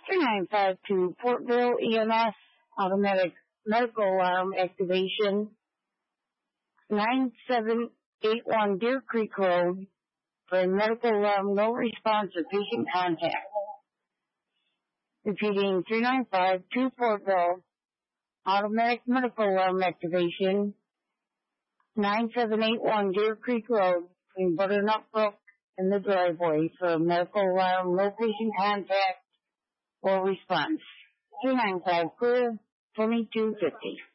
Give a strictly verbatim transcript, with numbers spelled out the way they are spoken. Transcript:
three nine five two Portville E M S, automatic medical alarm activation. nine seven eight one Deer Creek Road for medical alarm, no response or patient contact. Repeating, three nine five two Portville, automatic medical alarm activation. nine seven eight one Deer Creek Road between Butternut Brook and the driveway for medical alarm, no patient contact or response. three nine five clear, twenty-two fifty.